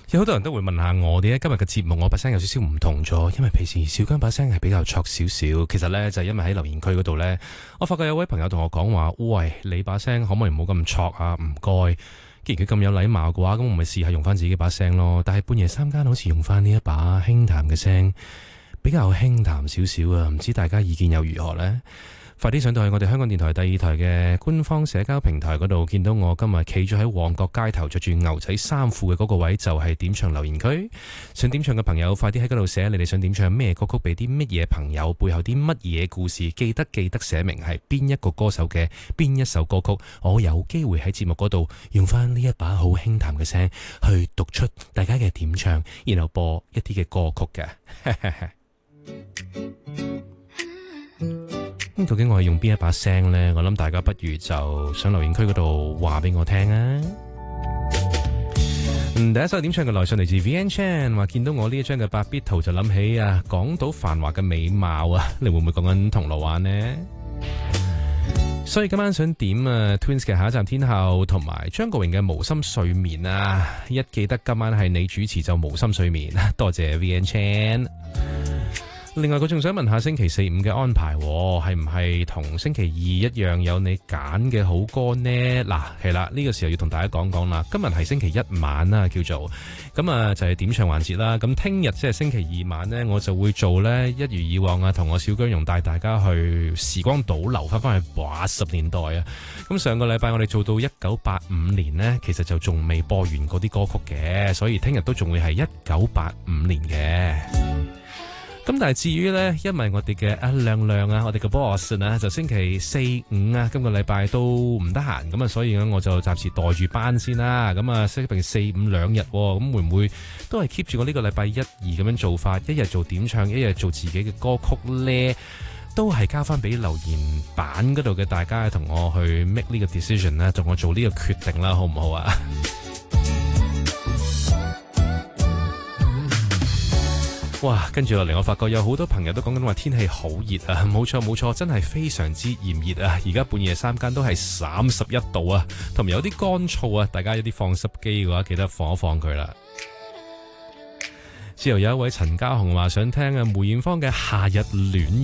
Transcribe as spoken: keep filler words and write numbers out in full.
有好多人都會問下我哋今日嘅節目我把聲有少少唔同咗，因為平時小姜把聲係比較挫少少。其實呢，就係因為喺留言區嗰度呢，我發覺有位朋友同我講話，喂，你把聲可唔可以唔好咁挫啊？唔該。既然佢咁有禮貌嘅話，咁我咪試下用翻自己把聲咯。但係半夜三更好似用翻呢一把輕淡嘅聲，比較輕淡少少啊。唔知大家意見又如何呢？快啲上到去我哋香港電台第二台嘅官方社交平台嗰度，見到我今日企咗喺旺角街頭着住牛仔衫褲嘅嗰個位，就係點唱留言區。想點唱嘅朋友快啲喺嗰度寫你哋想點唱咩歌曲俾啲乜嘢朋友，背後啲乜嘢故事，記得記得寫明係邊一個歌手嘅邊一首歌曲，我有機會喺節目嗰度用翻呢一把好輕淡嘅聲去讀出大家嘅點唱，然後播一啲嘅歌曲嘅。咁究竟我係用邊一把聲呢？我諗大家不如就上留言區嗰度話俾我聽啊！嗯，第一首點唱嘅來信嚟自 Vian Chan， 話見到我呢一張嘅八 bit 圖就諗起啊，港島繁華嘅美貌啊！你會唔會講緊銅鑼灣呢？所以今晚想點啊 Twins 嘅下一站天后，同埋張國榮嘅無心睡眠啊！一記得今晚係你主持就無心睡眠，多謝 Vian Chan。另外佢仲想問下星期四五嘅安排，係唔係同星期二一樣有你揀嘅好歌呢？嗱，係啦，呢個時候要同大家講講啦。今日係星期一晚啦，叫做咁啊，就係點唱環節啦。咁聽日即係星期二晚呢，我就會做呢一如以往啊，同我小姜蓉帶大家去時光倒流翻翻去八十年代啊。咁上個禮拜我哋做到一九八五年呢，其實就仲未播完嗰啲歌曲嘅，所以聽日都仲會係一九八五年嘅。咁但係至於呢，因為我哋嘅阿亮亮啊，我哋嘅 boss 啊，就星期四五啊，今個禮拜都唔得閒，咁啊，所以呢，我就暫時代住班先啦。咁啊，星期四五兩日，咁會唔會都係 keep 住我呢個禮拜一二咁樣做法？一日做點唱，一日做自己嘅歌曲呢，都係交翻俾留言板嗰度嘅大家同我去 make 呢個 decision 啦，同我做呢個決定啦，好唔好啊？哇，跟住落嚟我發覺有好多朋友都講緊話天氣好熱啊，冇錯冇錯，真係非常之炎熱啊！而家半夜三更都係三十一度啊，同埋有啲乾燥啊，大家有啲放濕機嘅話記得放一放佢啦。之後有一位陳家雄話想聽啊梅艷芳嘅夏日戀